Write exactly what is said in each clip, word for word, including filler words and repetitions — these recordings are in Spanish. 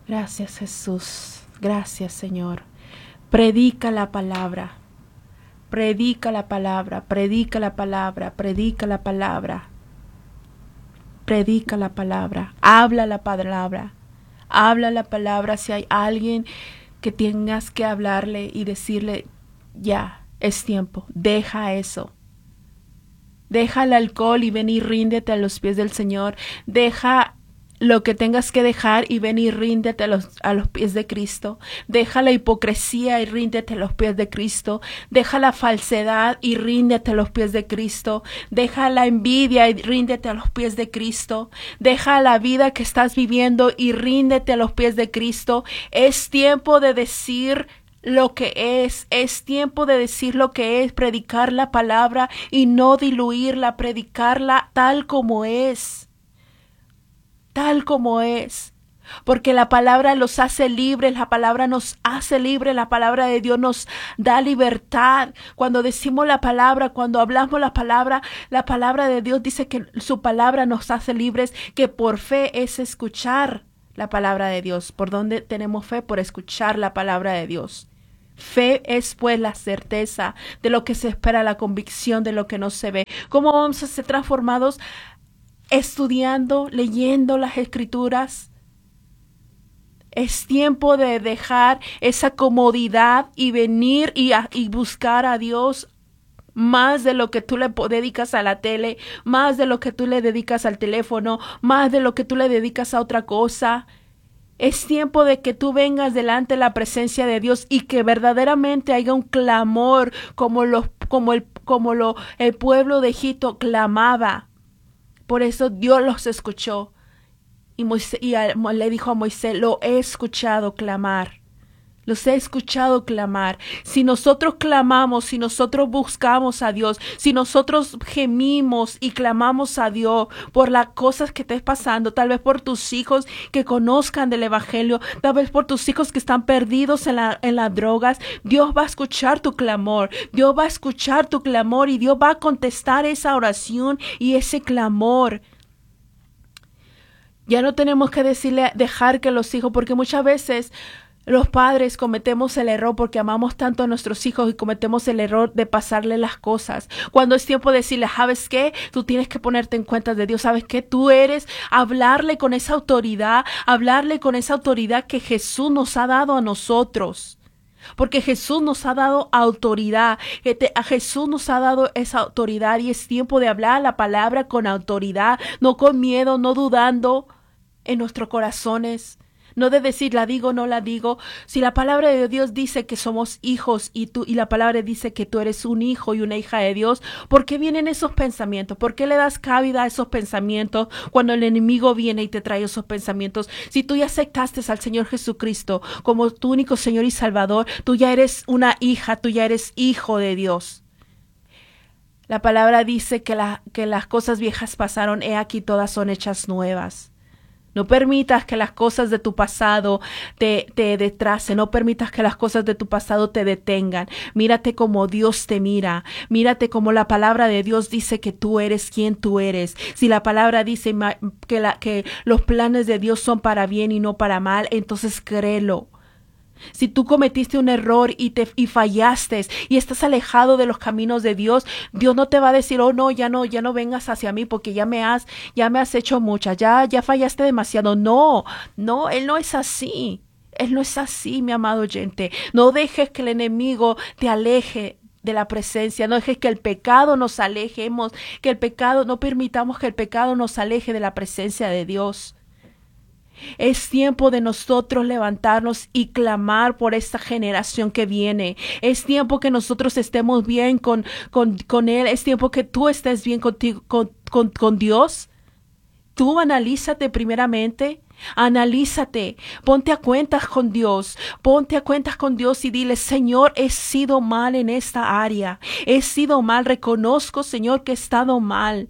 Gracias, Jesús. Gracias, Señor. Predica la palabra. Predica la palabra. Predica la palabra. Predica la palabra. Predica la palabra. Habla la palabra. Habla la palabra. Si hay alguien que tengas que hablarle y decirle, ya, es tiempo. Deja eso. Deja el alcohol y ven y ríndete a los pies del Señor. Deja lo que tengas que dejar y ven y ríndete a los, a los pies de Cristo. Deja la hipocresía y ríndete a los pies de Cristo. Deja la falsedad y ríndete a los pies de Cristo. Deja la envidia y ríndete a los pies de Cristo. Deja la vida que estás viviendo y ríndete a los pies de Cristo. Es tiempo de decir lo que es, es tiempo de decir lo que es, predicar la palabra y no diluirla, predicarla tal como es, tal como es, porque la palabra los hace libres, la palabra nos hace libres, la palabra de Dios nos da libertad. Cuando decimos la palabra, cuando hablamos la palabra, la palabra de Dios dice que su palabra nos hace libres, que por fe es escuchar la palabra de Dios. ¿Por dónde tenemos fe? Por escuchar la palabra de Dios. Fe es pues la certeza de lo que se espera, la convicción de lo que no se ve. ¿Cómo vamos a ser transformados? Estudiando, leyendo las Escrituras. Es tiempo de dejar esa comodidad y venir y, a, y buscar a Dios más de lo que tú le dedicas a la tele, más de lo que tú le dedicas al teléfono, más de lo que tú le dedicas a otra cosa. Es tiempo de que tú vengas delante de la presencia de Dios y que verdaderamente haya un clamor como, los, como, el, como lo, el pueblo de Egipto clamaba. Por eso Dios los escuchó y, Moisés, y a, le dijo a Moisés, lo he escuchado clamar. Los he escuchado clamar. Si nosotros clamamos, si nosotros buscamos a Dios, si nosotros gemimos y clamamos a Dios por las cosas que estés pasando, tal vez por tus hijos que conozcan del Evangelio, tal vez por tus hijos que están perdidos en, la, en las drogas, Dios va a escuchar tu clamor, Dios va a escuchar tu clamor y Dios va a contestar esa oración y ese clamor. Ya no tenemos que decirle, dejar que los hijos, porque muchas veces los padres cometemos el error porque amamos tanto a nuestros hijos y cometemos el error de pasarle las cosas. Cuando es tiempo de decirle, ¿sabes qué? Tú tienes que ponerte en cuenta de Dios. ¿Sabes qué? Tú eres, hablarle con esa autoridad, hablarle con esa autoridad que Jesús nos ha dado a nosotros. Porque Jesús nos ha dado autoridad, a Jesús nos ha dado esa autoridad y es tiempo de hablar la palabra con autoridad, no con miedo, no dudando en nuestros corazones. No de decir la digo, no la digo. Si la palabra de Dios dice que somos hijos y tú y la palabra dice que tú eres un hijo y una hija de Dios, ¿por qué vienen esos pensamientos? ¿Por qué le das cabida a esos pensamientos cuando el enemigo viene y te trae esos pensamientos? Si tú ya aceptaste al Señor Jesucristo como tu único Señor y Salvador, tú ya eres una hija, tú ya eres hijo de Dios. La palabra dice que, la, que las cosas viejas pasaron, he aquí todas son hechas nuevas. No permitas que las cosas de tu pasado te, te detracen. No permitas que las cosas de tu pasado te detengan. Mírate como Dios te mira. Mírate como la palabra de Dios dice que tú eres quien tú eres. Si la palabra dice que, la, que los planes de Dios son para bien y no para mal, entonces créelo. Si tú cometiste un error y te y fallaste y estás alejado de los caminos de Dios, Dios no te va a decir, oh no, ya no, ya no vengas hacia mí porque ya me has, ya me has hecho muchas, ya, ya fallaste demasiado. No, no, Él no es así. Él no es así, mi amado oyente. No dejes que el enemigo te aleje de la presencia, no dejes que el pecado nos alejemos, que el pecado, no permitamos que el pecado nos aleje de la presencia de Dios. Es tiempo de nosotros levantarnos y clamar por esta generación que viene. Es tiempo que nosotros estemos bien con, con, con Él. Es tiempo que tú estés bien contigo, con, con, con Dios. Tú analízate primeramente. Analízate, ponte a cuentas con Dios, ponte a cuentas con Dios y dile, Señor, he sido mal en esta área, he sido mal, reconozco, Señor, que he estado mal.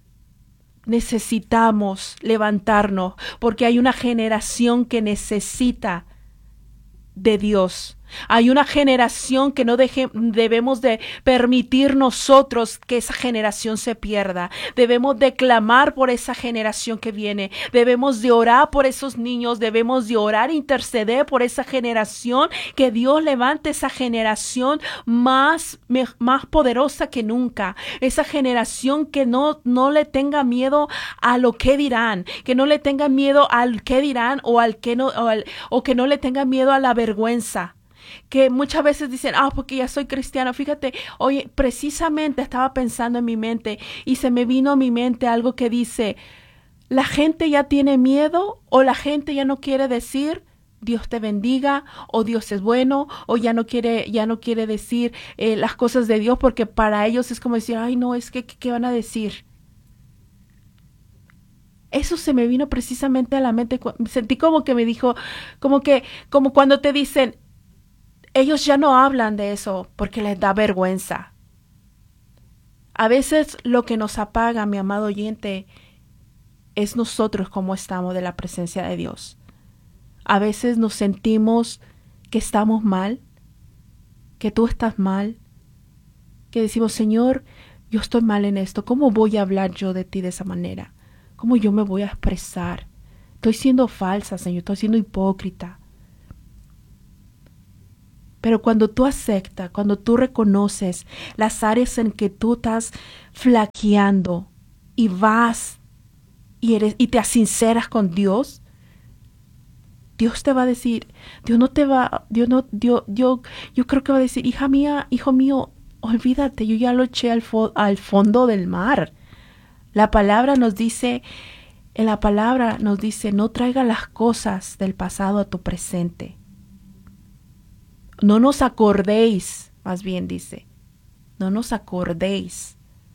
Necesitamos levantarnos porque hay una generación que necesita de Dios. Hay una generación que no deje, debemos de permitir nosotros que esa generación se pierda. Debemos de clamar por esa generación que viene. Debemos de orar por esos niños. Debemos de orar e interceder por esa generación. Que Dios levante esa generación más, más poderosa que nunca. Esa generación que no, no le tenga miedo a lo que dirán. Que no le tenga miedo al que dirán o al que no, o, al, o que no le tenga miedo a la vergüenza. Que muchas veces dicen, ah, porque ya soy cristiano. Fíjate, oye, precisamente estaba pensando en mi mente y se me vino a mi mente algo que dice, la gente ya tiene miedo o la gente ya no quiere decir Dios te bendiga o Dios es bueno o ya no quiere, ya no quiere decir eh, las cosas de Dios porque para ellos es como decir, ay no, es que, ¿qué van a decir? Eso se me vino precisamente a la mente. Sentí como que me dijo, como que, como cuando te dicen, ellos ya no hablan de eso porque les da vergüenza. A veces lo que nos apaga, mi amado oyente, es nosotros cómo estamos de la presencia de Dios. A veces nos sentimos que estamos mal, que tú estás mal, que decimos, Señor, yo estoy mal en esto. ¿Cómo voy a hablar yo de ti de esa manera? ¿Cómo yo me voy a expresar? Estoy siendo falsa, Señor, estoy siendo hipócrita. Pero cuando tú aceptas, cuando tú reconoces las áreas en que tú estás flaqueando y vas y, eres, y te sinceras con Dios, Dios te va a decir, Dios no te va, Dios no, Dios, yo, yo creo que va a decir, hija mía, hijo mío, olvídate, yo ya lo eché al, fo al fondo del mar. La palabra nos dice, en la palabra nos dice, no traiga las cosas del pasado a tu presente. No nos acordéis, más bien dice, no nos acordéis.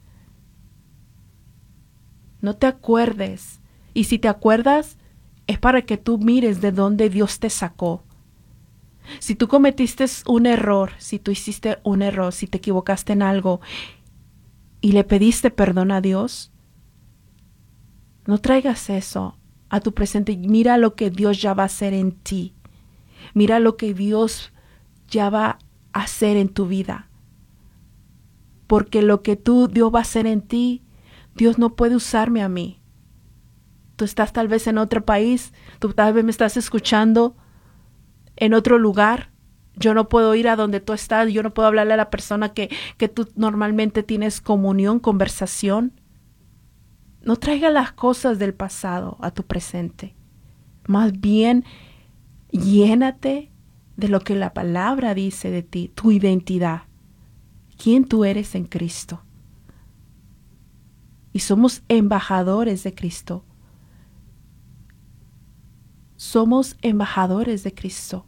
No te acuerdes. Y si te acuerdas, es para que tú mires de dónde Dios te sacó. Si tú cometiste un error, si tú hiciste un error, si te equivocaste en algo y le pediste perdón a Dios, no traigas eso a tu presente. Mira lo que Dios ya va a hacer en ti. Mira lo que Dios ya va a hacer en tu vida. Porque lo que tú, Dios va a hacer en ti, Dios no puede usarme a mí. Tú estás tal vez en otro país, tú tal vez me estás escuchando en otro lugar. Yo no puedo ir a donde tú estás, yo no puedo hablarle a la persona que, que tú normalmente tienes comunión, conversación. No traiga las cosas del pasado a tu presente. Más bien, llénate de lo que la palabra dice de ti, tu identidad, quién tú eres en Cristo. Y somos embajadores de Cristo. Somos embajadores de Cristo.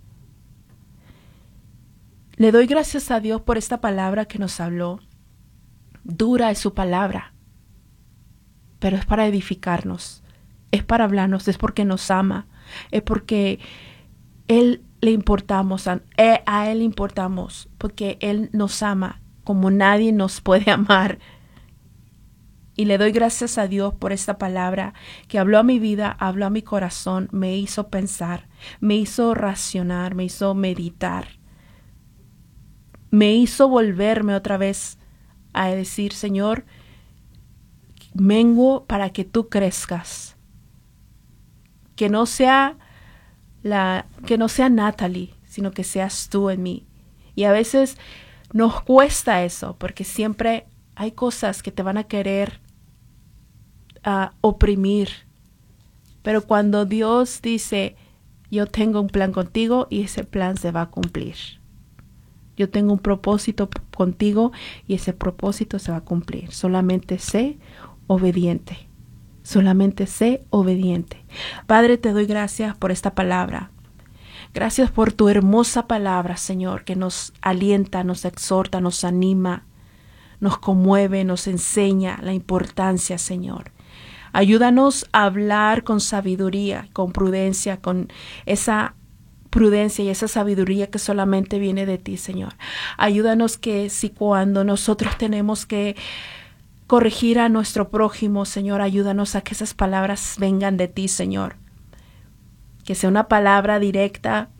Le doy gracias a Dios por esta palabra que nos habló. Dura es su palabra, pero es para edificarnos, es para hablarnos, es porque nos ama, es porque Él le importamos, a, a Él le importamos, porque Él nos ama como nadie nos puede amar. Y le doy gracias a Dios por esta palabra que habló a mi vida, habló a mi corazón, me hizo pensar, me hizo racionar, me hizo meditar, me hizo volverme otra vez a decir, Señor, menguo para que tú crezcas. Que no sea la, que no sea Natalie, sino que seas tú en mí. Y a veces nos cuesta eso, porque siempre hay cosas que te van a querer uh, oprimir. Pero cuando Dios dice, yo tengo un plan contigo y ese plan se va a cumplir. Yo tengo un propósito contigo y ese propósito se va a cumplir. Solamente sé obediente. Solamente sé obediente. Padre, te doy gracias por esta palabra. Gracias por tu hermosa palabra, Señor, que nos alienta, nos exhorta, nos anima, nos conmueve, nos enseña la importancia, Señor. Ayúdanos a hablar con sabiduría, con prudencia, con esa prudencia y esa sabiduría que solamente viene de ti, Señor. Ayúdanos que si cuando nosotros tenemos que corregir a nuestro prójimo, Señor, ayúdanos a que esas palabras vengan de ti, Señor. Que sea una palabra directa,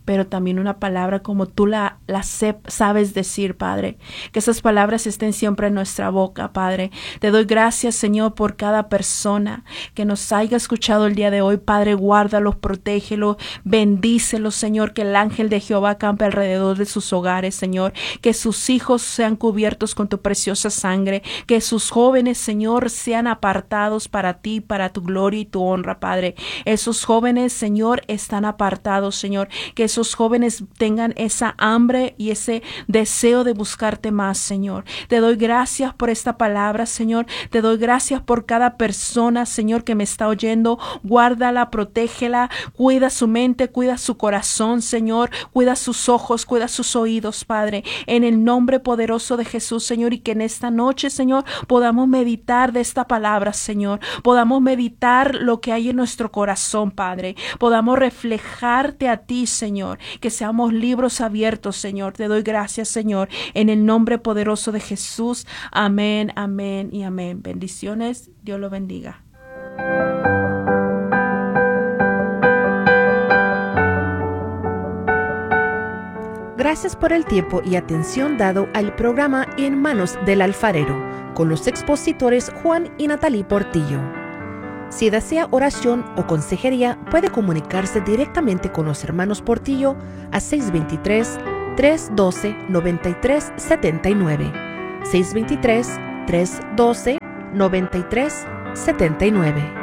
pero también una palabra como tú la, la sabes decir, Padre. Que esas palabras estén siempre en nuestra boca, Padre. Te doy gracias, Señor, por cada persona que nos haya escuchado el día de hoy. Padre, guárdalos, protégelos, bendícelos, Señor, que el ángel de Jehová acampe alrededor de sus hogares, Señor. Que sus hijos sean cubiertos con tu preciosa sangre. Que sus jóvenes, Señor, sean apartados para ti, para tu gloria y tu honra, Padre. Esos jóvenes, Señor, están apartados, Señor. Que esos Esos jóvenes tengan esa hambre y ese deseo de buscarte más, Señor. Te doy gracias por esta palabra, Señor. Te doy gracias por cada persona, Señor, que me está oyendo. Guárdala, protégela, cuida su mente, cuida su corazón, Señor. Cuida sus ojos, cuida sus oídos, Padre. En el nombre poderoso de Jesús, Señor, y que en esta noche, Señor, podamos meditar de esta palabra, Señor. Podamos meditar lo que hay en nuestro corazón, Padre. Podamos reflejarte a ti, Señor. Que seamos libros abiertos, Señor. Te doy gracias, Señor, en el nombre poderoso de Jesús. Amén, amén y amén. Bendiciones. Dios lo bendiga. Gracias por el tiempo y atención dado al programa En Manos del Alfarero, con los expositores Juan y Natalie Portillo. Si desea oración o consejería, puede comunicarse directamente con los hermanos Portillo a seis dos tres, tres uno dos, nueve tres siete nueve, seis dos tres, tres uno dos, nueve tres siete nueve.